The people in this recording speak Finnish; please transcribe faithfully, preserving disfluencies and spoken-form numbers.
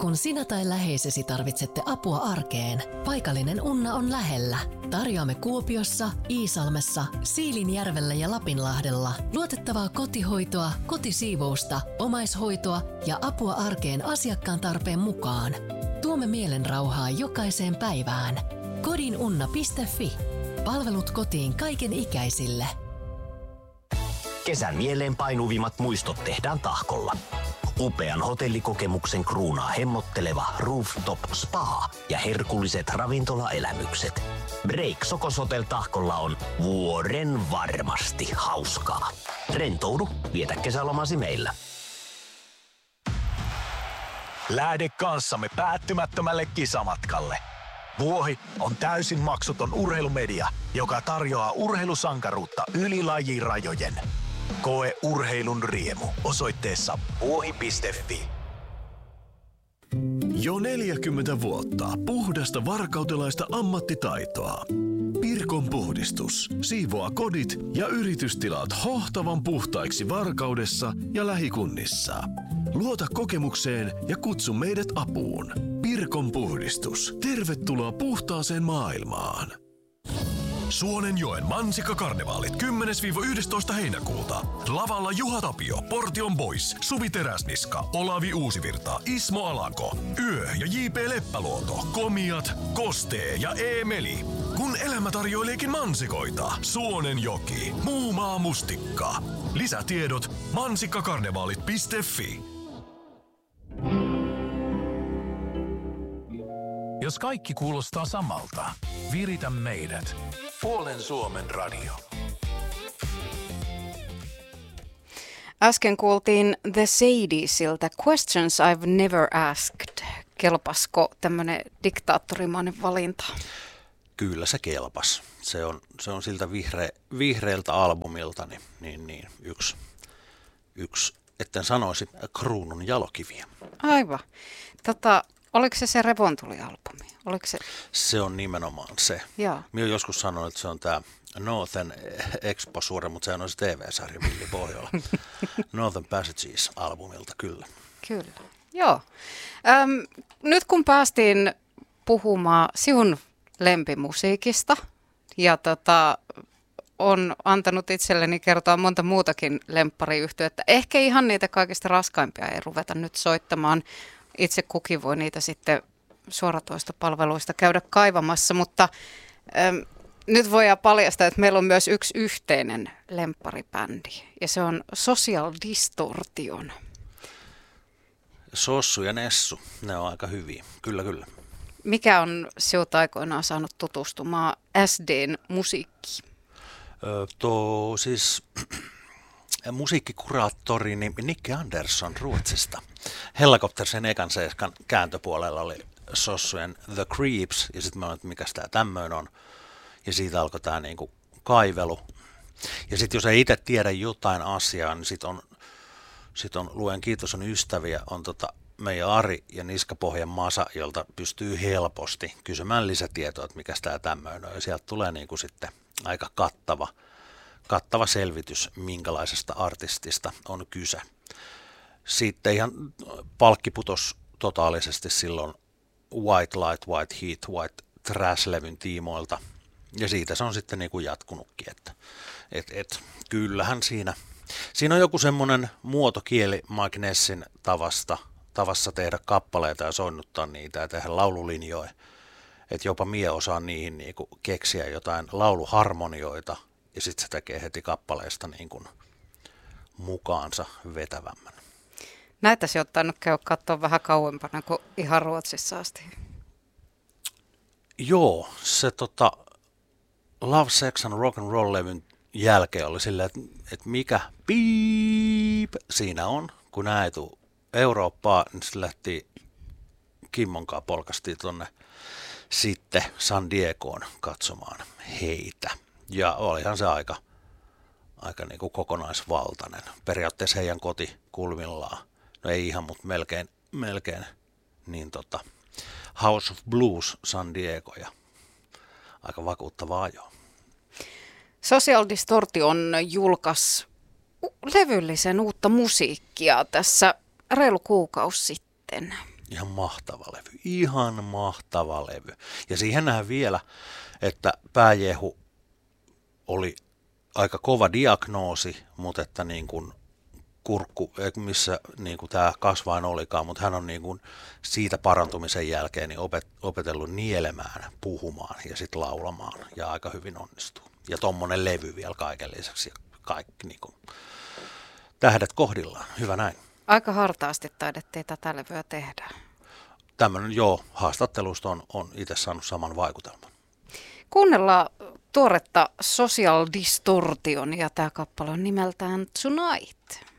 Kun sinä tai läheisesi tarvitsette apua arkeen, paikallinen Unna on lähellä. Tarjoamme Kuopiossa, Iisalmessa, Siilinjärvellä ja Lapinlahdella luotettavaa kotihoitoa, kotisiivousta, omaishoitoa ja apua arkeen asiakkaan tarpeen mukaan. Tuomme mielenrauhaa jokaiseen päivään. kodinunna piste fi. Palvelut kotiin kaiken ikäisille. Kesän mieleen painuvimmat muistot tehdään Tahkolla. Upean hotellikokemuksen kruunaa hemmotteleva rooftop spa ja herkulliset ravintolaelämykset. Break Sokos Hotel Tahkolla on vuoren varmasti hauskaa. Rentoudu, vietä kesälomasi meillä. Lähde kanssamme päättymättömälle kisamatkalle. Vuohi on täysin maksuton urheilumedia, joka tarjoaa urheilusankaruutta yli lajirajojen. Koe urheilun riemu osoitteessa vuohi piste fi. Jo neljäkymmentä vuotta puhdasta varkautelaista ammattitaitoa. Pirkon puhdistus siivoaa kodit ja yritystilat hohtavan puhtaiksi Varkaudessa ja lähikunnissa. Luota kokemukseen ja kutsu meidät apuun. Pirkon puhdistus. Tervetuloa puhtaaseen maailmaan. Suonenjoen Mansikkakarnevaalit kymmenes yhdestoista heinäkuuta. Lavalla Juha Tapio, Portion Boys, Suvi Teräsniska, Olavi Uusivirta, Ismo Alanko, Yö ja J P Leppäluoto, Komiat, Kostee ja Eemeli. Kun elämä tarjoileekin mansikoita, Suonenjoki, Muumaa mustikka. Lisätiedot mansikkakarnevaalit piste fi. Jos kaikki kuulostaa samalta, viritä meidät. Puolen Suomen radio. Äsken kuultiin The Sadiesilta Questions I've Never Asked. Kelpasko tämmöinen diktaattorimainen valinta? Kyllä se kelpas. Se on, se on siltä vihre, vihreältä albumilta niin, niin, niin yksi, yksi, etten sanoisi, kruunun jalokiviä. Aivan. Tota, oliko se se Revontuli-albumi? Oliko se? Se on nimenomaan se. Joo. Minä olen joskus sanonut, että se on tämä Northern Exposure, mutta se on se T V-sarja Villi Pohjola. Northern Passages-albumilta, kyllä. Kyllä, joo. Öm, nyt kun päästiin puhumaan sinun lempimusiikista ja tota, on antanut itselleni kertoa monta muutakin lemppariyhtyettä. Ehkä ihan niitä kaikista raskaimpia ei ruveta nyt soittamaan. Itse kukin voi niitä sitten suoratoistopalveluista käydä kaivamassa, mutta äm, nyt voidaan paljastaa, että meillä on myös yksi yhteinen lempparibändi ja se on Social Distortion. Sossu ja Nessu, ne on aika hyviä, kyllä kyllä. Mikä on sinut aikoinaan saanut tutustumaan S D:n musiikkiin? Öö, tuo siis musiikkikuraattori niin Nick Andersson Ruotsista. Hellacoptersin ekan seiskan kääntöpuolella oli Sossujen The Creeps, ja sitten mä olin, että mikäs tää tämmöinen on. Ja siitä alkoi tää niinku kaivelu. Ja sitten jos ei itse tiedä jotain asiaa, niin sitten on, sit on, luen kiitos on ystäviä, on tota meidän Ari ja Niskapohjan Masa, jolta pystyy helposti kysymään lisätietoa, että mikäs tää tämmöinen on. Ja sieltä tulee niinku sitten aika kattava, kattava selvitys, minkälaisesta artistista on kyse. Sitten ihan palkki putos totaalisesti silloin White Light, White Heat, White Trash-levyn tiimoilta. Ja siitä se on sitten niin kuin jatkunutkin, että et, et, kyllähän siinä, siinä on joku semmoinen muotokieli Mike Nessin tavasta, tavassa tehdä kappaleita ja soinnuttaa niitä ja tehdä laululinjoja. Että jopa mie osaan niihin niin kuin keksiä jotain lauluharmonioita ja sitten se tekee heti kappaleesta niin kuin mukaansa vetävämmän. Näitäsi ottanut käydä katsoa vähän kauempana kuin ihan Ruotsissa asti. Joo, se tota Love, Sex and Rock and Roll-levyn jälkeen oli silleen, että, että mikä piip siinä on, kun nämä ei tule Eurooppaan, niin se lähti Kimmonkaan polkastiin tuonne sitten San Diegoon katsomaan heitä. Ja olihan se aika, aika niin kuin kokonaisvaltainen. Periaatteessa heidän koti kulmillaan. No ei ihan, mutta melkein, melkein niin tota, House of Blues San Diego ja aika vakuuttava ajo. Social Distortion julkaisi levyllisen uutta musiikkia tässä reilu kuukausi sitten. Ihan mahtava levy, ihan mahtava levy. Ja siihen nähdään vielä, että pääjehu oli aika kova diagnoosi, mutta että niin kuin kurkku, missä niin kuin tämä kasvain olikaan, mutta hän on niin kuin siitä parantumisen jälkeen niin opet, opetellut nielemään, puhumaan ja sitten laulamaan ja aika hyvin onnistuu. Ja tommonen levy vielä kaiken lisäksi ja kaikki niin kuin tähdet kohdillaan. Hyvä näin. Aika hartaasti taidettiin tätä levyä tehdä. Tämmöinen joo, haastattelusta on, on itse saanut saman vaikutelman. Kuunnellaan tuoretta Social Distortion ja tämä kappale on nimeltään Tonight.